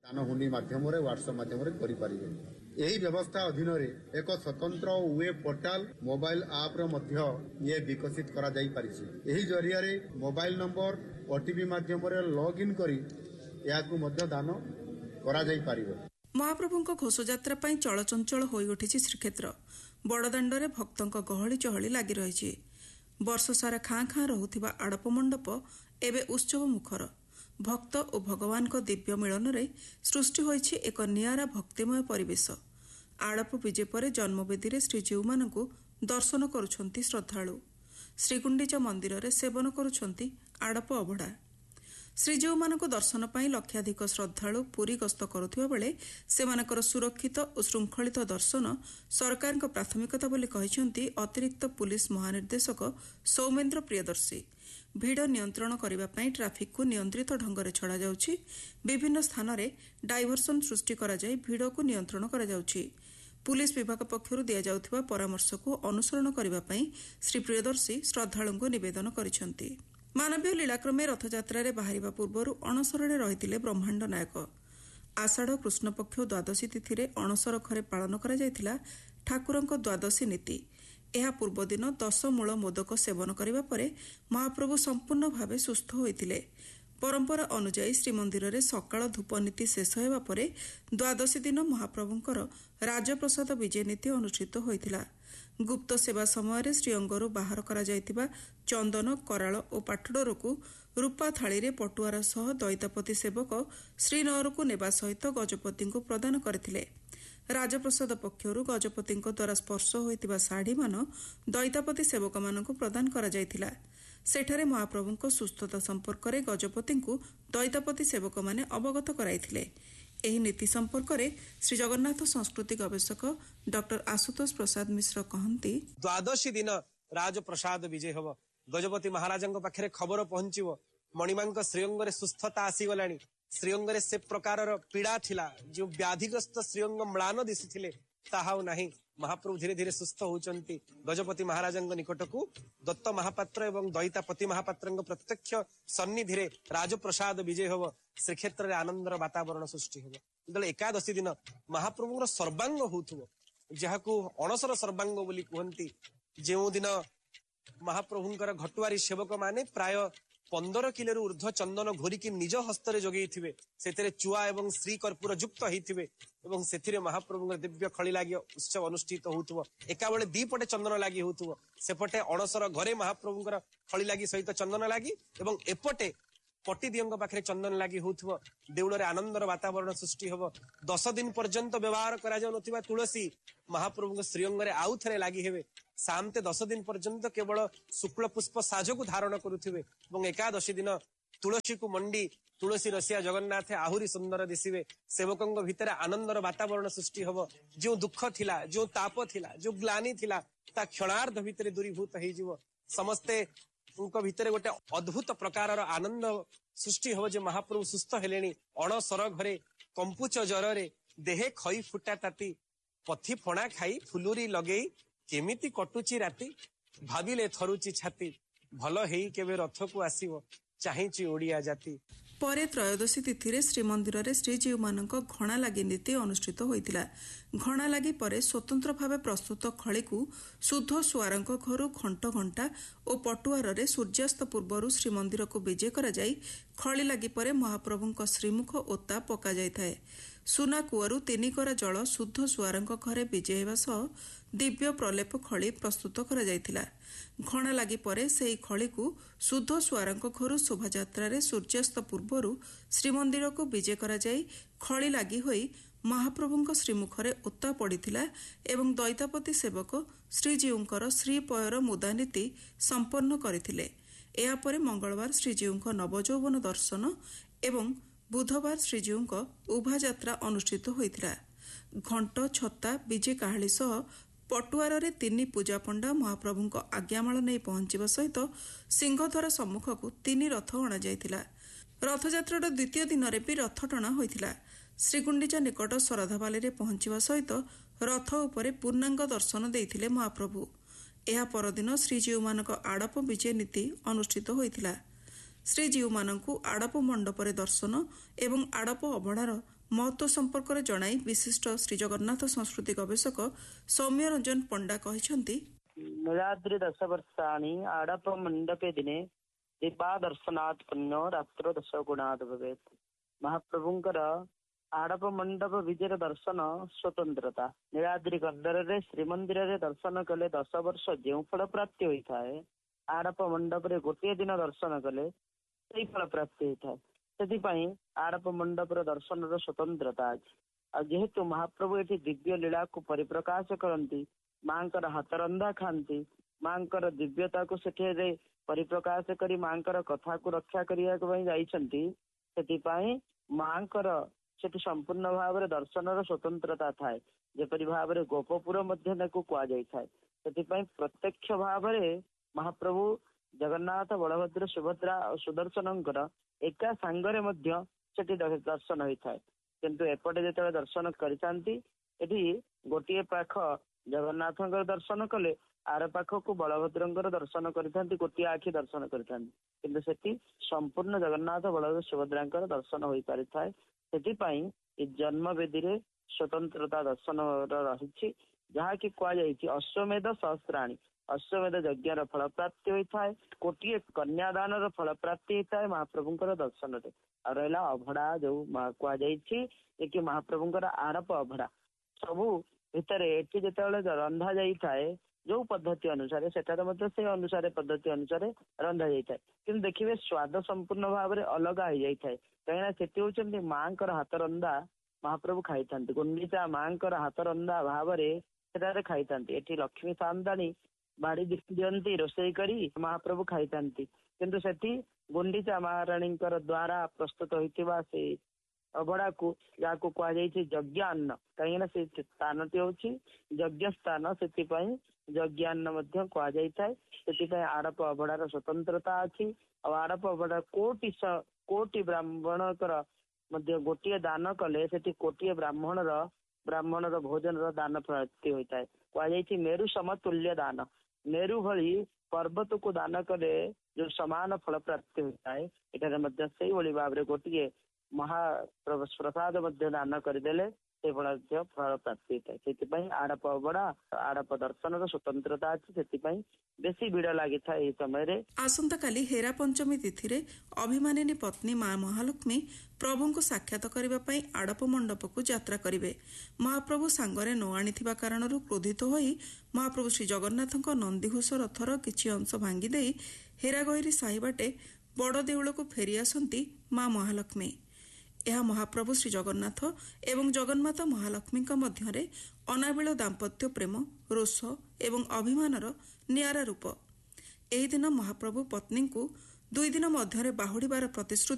दानहुंडी माध्यम व्हाट्सएप माध्यम यही व्यवस्था अधीन एक स्वतंत्र वेब पोर्टाल मोबाइल आप ये विकसित करा जाई परिछि। एही जरिया रे मोबाइल नंबर ओटीपी माध्यम लॉग इन करी याकू मध्य दान करा जाई परिबो। महाप्रभुଙ୍କ घोषयात्रा ପାଇଁ ଚଳଚଞ୍ଚଳ ହୋଇ ଉଠିଛି ଶ୍ରୀକ୍ଷେତ୍ର। ବଡ଼ଦାଣ୍ଡରେ ଭକ୍ତଙ୍କ ଗହଳି ଚହଳି ଲାଗି ରହିଛି। ବର୍ଷସାରା ଖାଁ ଖାଁ ରହୁଥିବା ଆଡ଼ପ ମଣ୍ଡପ ଏବେ ଉତ୍ସବ ମୁଖର। ଭକ୍ତ ଓ ଭଗବାନଙ୍କ ଦିବ୍ୟ ମିଳନରେ ସୃଷ୍ଟି ହୋଇଛି ଏକ ନିଆରା ଭକ୍ତିମୟ ପରିବେଶ। ଆଡ଼ପ ବିଜେ ପରେ ଜନ୍ମବେଦୀରେ ଶ୍ରୀଜୀଉମାନଙ୍କୁ ଦର୍ଶନ କରୁଛନ୍ତି ଶ୍ରଦ୍ଧାଳୁ। ଶ୍ରୀଗୁଣ୍ଡିଚା ମନ୍ଦିରରେ ସେବନ କରୁଛନ୍ତି ଆଡ଼ପ ଅବଢ଼ା। ଶ୍ରୀଜୀଉମାନଙ୍କୁ ଦର୍ଶନ ପାଇଁ ଲକ୍ଷାଧିକ ଶ୍ରଦ୍ଧାଳୁ ପୁରୀ ଗସ୍ତ କରୁଥିବା ବେଳେ ସେମାନଙ୍କର ସୁରକ୍ଷିତ ଓ ଶୃଙ୍ଖଳିତ ଦର୍ଶନ ସରକାରଙ୍କ ପ୍ରାଥମିକତା ବୋଲି କହିଛନ୍ତି ଅତିରିକ୍ତ ପୁଲିସ ମହାନିର୍ଦ୍ଦେଶକ ସୌମେନ୍ଦ୍ର ପ୍ରିୟଦର୍ଶୀ। ଭିଡ଼ ନିୟନ୍ତ୍ରଣ କରିବା ପାଇଁ ଟ୍ରାଫିକ୍କୁ ନିୟନ୍ତ୍ରିତ ଢଙ୍ଗରେ ଛଡ଼ାଯାଉଛି। ବିଭିନ୍ନ ସ୍ଥାନରେ ଡାଇଭର୍ସନ ସୃଷ୍ଟି କରାଯାଇ ଭିଡ଼କୁ ନିୟନ୍ତ୍ରଣ କରାଯାଉଛି। ପୁଲିସ ବିଭାଗ ପକ୍ଷରୁ ଦିଆଯାଉଥିବା ପରାମର୍ଶକୁ ଅନୁସରଣ କରିବା ପାଇଁ ଶ୍ରୀ ପ୍ରିୟଦର୍ଶୀ ଶ୍ରଦ୍ଧାଳୁଙ୍କୁ ନିବେଦନ କରିଛନ୍ତି। ମାନବୀୟ ଲୀଳାକ୍ରମେ ରଥଯାତ୍ରାରେ ବାହାରିବା ପୂର୍ବରୁ ଅଣସରରେ ରହିଥିଲେ ବ୍ରହ୍ମାଣ୍ଡ ନାୟକ। ଆଷାଢ଼ କୃଷ୍ଣପକ୍ଷ ଦ୍ୱାଦଶୀ ତିଥିରେ ଅଣସର ଘରେ ପାଳନ କରାଯାଇଥିଲା ଠାକୁରଙ୍କ ଦ୍ୱାଦଶୀ ନୀତି। ଏହା ପୂର୍ବଦିନ 10 ମୂଳ ମୋଦକ ସେବନ କରିବା ପରେ ମହାପ୍ରଭୁ ସମ୍ପୂର୍ଣ୍ଣ ଭାବେ ସୁସ୍ଥ ହୋଇଥିଲେ। ପରମ୍ପରା ଅନୁଯାୟୀ ଶ୍ରୀମନ୍ଦିରରେ ସକାଳ ଧୂପ ନୀତି ଶେଷ ହେବା ପରେ ଦ୍ୱାଦଶୀ ଦିନ ମହାପ୍ରଭୁଙ୍କର ରାଜପ୍ରସାଦ ବିଜେ ନୀତି ଅନୁଷ୍ଠିତ ହୋଇଥିଲା। ଗୁପ୍ତ ସେବା ସମୟରେ ଶ୍ରୀଅଙ୍ଗରୁ ବାହାର କରାଯାଇଥିବା ଚନ୍ଦନ, କରାଳ ଓ ପାଟଡୋରକୁ ରୂପା ଥାଳିରେ ପଟୁଆର ସହ ଦଇତାପତି ସେବକ ଶ୍ରୀନଅରକୁ ନେବା ସହିତ ଗଜପତିଙ୍କୁ ପ୍ରଦାନ କରିଥିଲେ। ରାଜପ୍ରସାଦ ପକ୍ଷରୁ ଗଜପତିଙ୍କ ଦ୍ୱାରା ସ୍ପର୍ଶ ହୋଇଥିବା ଶାଢ଼ୀମାନ ଦଇତାପତି ସେବକମାନଙ୍କୁ ପ୍ରଦାନ କରାଯାଇଥିଲା। ସେଠାରେ ମହାପ୍ରଭୁଙ୍କ ସୁସ୍ଥତା ସମ୍ପର୍କରେ ଗଜପତିଙ୍କୁ ଦଇତାପତି ସେବକମାନେ ଅବଗତ କରାଇଥିଲେ। ଏହି ନୀତି ସମ୍ପର୍କରେ ଶ୍ରୀ ଜଗନ୍ନାଥ ସଂସ୍କୃତି ଗବେଷକ ଡକ୍ଟର ଆଶୁତୋଷ ପ୍ରସାଦ ମିଶ୍ର କହନ୍ତି, ଦ୍ୱାଦଶୀ ଦିନ ରାଜପ୍ରସାଦ ବିଜେ ହେବ। ଗଜପତି ମହାରାଜଙ୍କ ପାଖରେ ଖବର ପହଞ୍ଚିବ ମଣିମାଙ୍କ ଶ୍ରୀଅଙ୍ଗରେ ସୁସ୍ଥତା ଆସିଗଲାଣି। ଶ୍ରୀଅଙ୍ଗରେ ସେ ପ୍ରକାରର ପୀଡ଼ା ଥିଲା, ଯେଉଁ ବ୍ୟାଧିଗ୍ରସ୍ତ ଶ୍ରୀଅଙ୍ଗ ମ୍ଳାନ ଦିଶୁଥିଲେ ତାହା ଆଉ ନାହିଁ। ମହାପ୍ରଭୁ ଧୀରେ ଧୀରେ ସୁସ୍ଥ ହେଉଛନ୍ତି। ଗଜପତି ମହାରାଜଙ୍କ ନିକଟକୁ ଦତ୍ତ ମହାପାତ୍ର ଏବଂ ଦଇତାପତି ମହାପାତ୍ରଙ୍କ ପ୍ରତ୍ୟକ୍ଷ ସନ୍ନିଧିରେ ରାଜପ୍ରସାଦ ବିଜୟ ହେବ। ଶ୍ରୀକ୍ଷେତ୍ରରେ ଆନନ୍ଦର ବାତାବରଣ ସୃଷ୍ଟି ହେବ। ଯେତେବେଳେ ଏକାଦଶୀ ଦିନ ମହାପ୍ରଭୁଙ୍କର ସର୍ବାଙ୍ଗ ହେଉଥିବ, ଯାହାକୁ ଅଣସର ସର୍ବାଙ୍ଗ ବୋଲି କୁହନ୍ତି, ଯେଉଁଦିନ ମହାପ୍ରଭୁଙ୍କର ଘଟୁଆରୀ ସେବକ ମାନେ ପ୍ରାୟ 15 କିଲୋରୁ ଉର୍ଦ୍ଧ୍ୱ ଚନ୍ଦନ ଘୋରିକି ନିଜ ହସ୍ତରେ ଯୋଗେଇଥିବେ, ସେଥିରେ ଚୁଆ ଏବଂ ଶ୍ରୀ କର୍ପୂର ଯୁକ୍ତ ହେଇଥିବେ ଏବଂ ସେଥିରେ ମହାପ୍ରଭୁଙ୍କର ଦିବ୍ୟ ଖଳି ଲାଗି ଉତ୍ସବ ଅନୁଷ୍ଠିତ ହେଉଥିବ। ଏକାବେଳେ ଦିପଟେ ଚନ୍ଦନ ଲାଗି ହେଉଥିବ। ସେପଟେ ଅଣସର ଘରେ ମହାପ୍ରଭୁଙ୍କର ଖଳି ଲାଗି ସହିତ ଚନ୍ଦନ ଲାଗି ଏବଂ ଏପଟେ ପଟିଦିଅଙ୍କ ପାଖରେ ଚନ୍ଦନ ଲାଗି ହେଉଥିବ। ଦେଉଳରେ ଆନନ୍ଦର ବାତାବରଣ ସୃଷ୍ଟି ହେବ। 10 ଦିନ ପର୍ଯ୍ୟନ୍ତ ବ୍ୟବହାର କରାଯାଉନଥିବା ତୁଳସୀ ମହାପ୍ରଭୁଙ୍କ ଶ୍ରୀଅଙ୍ଗରେ ଆଉ ଥରେ ଲାଗି ହେବେ। ସାମତେ 10 ଦିନ ପର୍ଯ୍ୟନ୍ତ କେବଳ ଶୁକ୍ଳ ପୁଷ୍ପ ସାଜକୁ ଧାରଣ କରୁଥିବେ ଏବଂ ଏକାଦଶୀ ଦିନ ତୁଳସୀକୁ ମଣ୍ଡି ତୁଳସୀ ରସିଆ ଜଗନ୍ନାଥ ଆହୁରି ସୁନ୍ଦର ଦିଶିବେ। ସେବକଙ୍କ ଭିତରେ ଆନନ୍ଦର ବାତାବରଣ ସୃଷ୍ଟି ହେବ। ଯେଉଁ ଦୁଃଖ ଥିଲା, ଯେଉଁ ତାପ ଥିଲା, ଯେଉଁ ଗ୍ଲାନି ଥିଲା, ତା କ୍ଷଣାର୍ଧ ଭିତରେ ଦୂରୀଭୂତ ହେଇଯିବ। ସମସ୍ତେ ଭିତରେ ଗୋଟେ ଅଦ୍ଭୁତ ପ୍ରକାରର ଆନନ୍ଦ ସୃଷ୍ଟି ହେବ ଯେ ମହାପ୍ରଭୁ ସୁସ୍ଥ ହେଲେଣି। ଅଣସର ଘରେ କମ୍ପୁଚ ଜ୍ୱରରେ ଦେହେ ଖଇ ଫୁଟା ତାତି, ପଥି ଫଣା ଖାଇ ଫୁଲୁରି ଲଗେଇ କେମିତି କଟୁଛି ରାତି, ଭାବିଲେ ଥରୁଛି ଛାତି, ଭଲ ହେଇ କେବେ ରଥକୁ ଆସିବ ଚାହିଁଛି ଓଡ଼ିଆ ଜାତି। ପରେ ତ୍ରୟୋଦଶୀ ତିଥିରେ ଶ୍ରୀମନ୍ଦିରରେ ଶ୍ରୀଜୀଉମାନଙ୍କ ଘଣା ଲାଗି ନୀତି ଅନୁଷ୍ଠିତ ହୋଇଥିଲା। ଘଣା ଲାଗି ପରେ ସ୍ୱତନ୍ତ୍ର ଭାବେ ପ୍ରସ୍ତୁତ ଖଳିକୁ ଶୁଦ୍ଧ ସୁଆରଙ୍କ ଘରୁ ଘଣ୍ଟ ଘଣ୍ଟା ଓ ପଟୁଆରରେ ସୂର୍ଯ୍ୟାସ୍ତ ପୂର୍ବରୁ ଶ୍ରୀମନ୍ଦିରକୁ ବିଜେ କରାଯାଇ ଖଳି ଲାଗି ପରେ ମହାପ୍ରଭୁଙ୍କ ଶ୍ରୀମୁଖ ଓତା ପକାଯାଇଥାଏ। ସୁନା କୂଅରୁ 3 କରା ଜଳ ଶୁଦ୍ଧ ସୁଆରଙ୍କ ଘରେ ବିଜେ ହେବା ସହ ଦିବ୍ୟ ପ୍ରଲେପ ଖଳି ପ୍ରସ୍ତୁତ କରାଯାଇଥିଲା। ଘଣା ଲାଗି ପରେ ସେହି ଖଳିକୁ ଶୁଦ୍ଧ ସୁଆରଙ୍କ ଘରୁ ଶୋଭାଯାତ୍ରାରେ ସୂର୍ଯ୍ୟାସ୍ତ ପୂର୍ବରୁ ଶ୍ରୀମନ୍ଦିରକୁ ବିଜେ କରାଯାଇ ଖଳି ଲାଗି ହୋଇ ମହାପ୍ରଭୁଙ୍କ ଶ୍ରୀମୁଖରେ ଓତା ପଡ଼ିଥିଲା ଏବଂ ଦଇତାପତି ସେବକ ଶ୍ରୀଜୀଉଙ୍କର ଶ୍ରୀପୟର ମୁଦାନୀତି ସମ୍ପନ୍ନ କରିଥିଲେ। ଏହାପରେ ମଙ୍ଗଳବାର ଶ୍ରୀଜୀଉଙ୍କ ନବଯୌବନ ଦର୍ଶନ ଏବଂ ବୁଧବାର ଶ୍ରୀଜୀଉଙ୍କ ଉଭାଯାତ୍ରା ଅନୁଷ୍ଠିତ ହୋଇଥିଲା। ଘଣ୍ଟ, ଛତା, ବିଜେ କାହାଳି ସହ ପଟୁଆରରେ 3 ପୂଜାପଣ୍ଡା ମହାପ୍ରଭୁଙ୍କ ଆଜ୍ଞାମାଳ ନେଇ ପହଞ୍ଚିବା ସହିତ ସିଂହଦ୍ୱାର ସମ୍ମୁଖକୁ 3 ରଥ ଅଣାଯାଇଥିଲା। ରଥଯାତ୍ରାର ଦ୍ୱିତୀୟ ଦିନରେ ବି ରଥ ଟଣା ହୋଇଥିଲା। ଶ୍ରୀଗୁଣ୍ଡିଚା ନିକଟ ଶରଧାବାଲିରେ ପହଞ୍ଚିବା ସହିତ ରଥ ଉପରେ ପୂର୍ଣ୍ଣାଙ୍ଗ ଦର୍ଶନ ଦେଇଥିଲେ ମହାପ୍ରଭୁ। ଏହା ପରଦିନ ଶ୍ରୀଜୀଉମାନଙ୍କ ଆଡ଼ପ ବିଜେ ନୀତି ଅନୁଷ୍ଠିତ ହୋଇଥିଲା। ଶ୍ରୀଜୀଉମାନଙ୍କୁ ଆଡ଼ପ ମଣ୍ଡପରେ ଦର୍ଶନ ଏବଂ ଆଡ଼ପ ଅବଢ଼ାର महत्व संपर्क जणाई विशिष्ट श्रीजगन्नाथ संस्कृति गवेषक सौम्य रंजन पंडा कहते नीलाद्रि 10 वर्षाणि आड़प मंडपे दिने दीपा दर्शनात् पुण्यो रात्रो 10 गुणात् भवेत्। महाप्रभुंकर आड़प मंडप विजय दर्शन स्वतंत्रता नीलाद्रि गंडर श्रीमंदिर रे दर्शन कले 10 वर्ष जो फल प्राप्ति होता है आड़प मंडप रे गोटे दिन दर्शन कले से फल प्राप्ति होता है। से आड़प मंडप दर्शन स्वतंत्रता अच्छी जेहेतु महाप्रभु ये दिव्य लीला को परिप्रकाश करती मांकर हाथ रंधा खाती मांकर दिव्यता को सेठे परिप्रकाश करी मांकर कथा को रक्षा करने मांकर सेठी संपूर्ण भाव दर्शन स्वतंत्रता थाए जेपरी भाव गोपपुर प्रत्यक्ष भाव महाप्रभु जगन्नाथ बलभद्र सुभद्रा और सुदर्शन एका सांगरे दर्शन होता है किंतु एपटे जो दर्शन करती गोटे पाख जगन्नाथ दर्शन कले आर पाख को बलभद्र दर्शन करते गोटे आखि दर्शन करते से संपूर्ण जगन्नाथ बलभद्र सुभद्रा दर्शन हो पारि थाए। से जन्म वेदी रे स्वतंत्रता दर्शन रही जहाँकि कहुई अश्वमेध सहस्राणी अश्वमेध यज्ञ फल प्राप्ति होता है गोटे कन्यादान फल प्राप्ति होता है महाप्रभुंर दर्शन से रहा अभड़ा जो कहुई कि महाप्रभुंर आड़प अभड़ा सबू भितर एटी जो रंधा जाए जो पद्धति अनुसार से अनुसार पद्धति अनुसार रंधा जाए कि देखिए स्वाद संपूर्ण भाव में अलग हो जाए कहीं से माँ हाथ रंधा महाप्रभु खाई था गुंडीचा माँ हाथ रंधा भाव में खाई था लक्ष्मी सामदानी बाड़ी दिखती रोषे करी महाप्रभु खाई था किंतु से गुंडीचा महाराणी द्वारा प्रस्तुत होता से अभड़ा को या कहुई यज्ञान्न कहीं से स्थान टी हूँ यज्ञ स्थान से यज्ञान्न कहुई आड़प अभड़ार स्वतंत्रता अच्छी और आड़प अभड़ा कोटि ब्राह्मण गोटे दान कले से कोटे ब्राह्मण भोजन दान प्राप्ति होता है कहुई मेरु समतुल्य दान मेरु भली पर्वत को दान कले जो समान फल प्राप्ति होता है इधर से भाव में गोटे महाप्रसाद दान करदेले फल प्राप्ति होता है। आड़प अभड़ा आड़प दर्शन स्वतंत्रता अच्छी बेसी भिड़ लगी था समय। आसंता काली हेरा पंचमी तिथि रे अभिमानिनी पत्नी मां महालक्ष्मी प्रभु को साक्षात करने आड़प मंडप को यात्रा करेंगे। महाप्रभु सांगरे न आनी कारण क्रोधित होई महाप्रभु श्री जगन्नाथ नंदीघोष रथर किछि अंश भांगी देई हेरागहिरी साही बाटे बड़ देउल को फेरी आसंती मां महालक्ष्मी। यह महाप्रभु श्री जगन्नाथ एवं जगन्माता महालक्ष्मी मध्य अनाबिल दाम्पत्य प्रेम रोष एवं अभिमानर नियारा रूप। एही दिन महाप्रभु पत्नी को 2 दिन मध्य बाहुड़ीबार प्रतिश्रुति